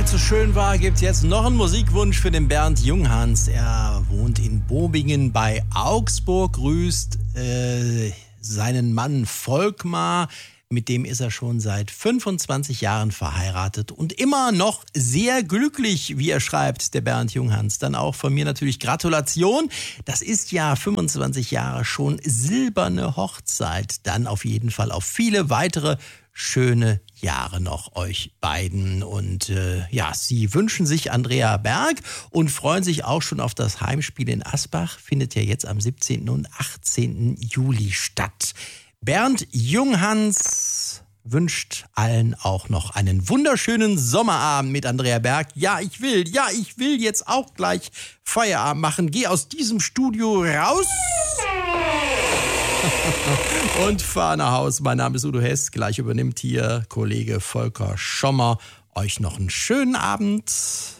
es so schön war, gibt es jetzt noch einen Musikwunsch für den Bernd Junghans. Er wohnt in Bobingen bei Augsburg, grüßt seinen Mann Volkmar. Mit dem ist er schon seit 25 Jahren verheiratet und immer noch sehr glücklich, wie er schreibt, der Bernd Junghans. Dann auch von mir natürlich Gratulation. Das ist ja 25 Jahre schon silberne Hochzeit. Dann auf jeden Fall auf viele weitere schöne Jahre noch euch beiden. Und sie wünschen sich Andrea Berg und freuen sich auch schon auf das Heimspiel in Asbach. Findet ja jetzt am 17. und 18. Juli statt. Bernd Junghans wünscht allen auch noch einen wunderschönen Sommerabend mit Andrea Berg. Ja, ich will jetzt auch gleich Feierabend machen. Geh aus diesem Studio raus und fahr nach Hause. Mein Name ist Udo Hess. Gleich übernimmt hier Kollege Volker Schommer. Euch noch einen schönen Abend.